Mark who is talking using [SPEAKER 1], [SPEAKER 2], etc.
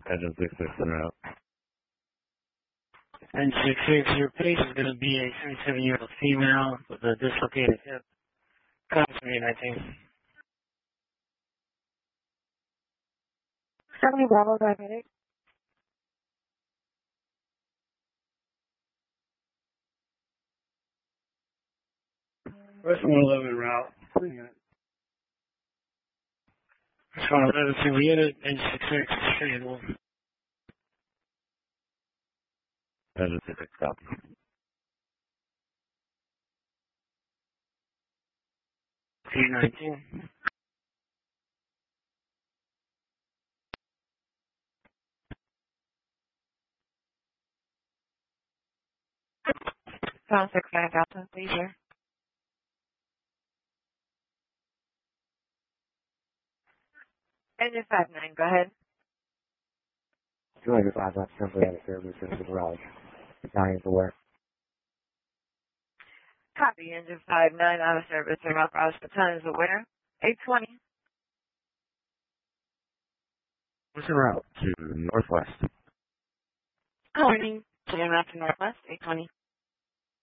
[SPEAKER 1] Engine 66 en route.
[SPEAKER 2] And 66, your patient is going to be a 37-year-old female with a dislocated hip. Comes from me, 19.
[SPEAKER 3] 70 Bravo, diabetic.
[SPEAKER 2] West 111 route. 111 single unit, engine 66, stable.
[SPEAKER 1] Engine 66 copy.
[SPEAKER 2] P19.
[SPEAKER 3] Pound 69 Delta, leisure. Engine 59, go ahead.
[SPEAKER 4] 205 left, simply out of service in the garage. Italian for work.
[SPEAKER 3] Copy, engine 59 out of service and route roush battalion is aware. 820.
[SPEAKER 1] What's en route to northwest?
[SPEAKER 3] Morning, clear out to northwest, 820.